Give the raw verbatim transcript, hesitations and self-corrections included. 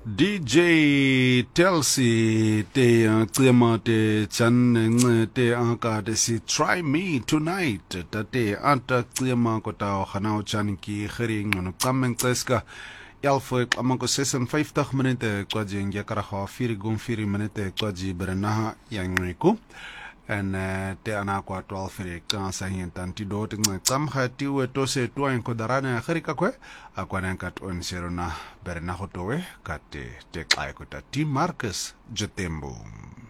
D J Telsi te cema te chan te anka te si try me tonight tate anta cema kota khanao chan ki khring no kameng tseska elfo amako sesenvyftig minute kwaji ngekara kha vier gum vier minute kwaji bernaha yangriku en uh, te ana kwa twaalf fere kan sa hintan ti do te ngam khati we to se to en ko darana kharika kwe akwana kat on serona berna khotowe kat te te kai ko ta ti Marcus Jetembo.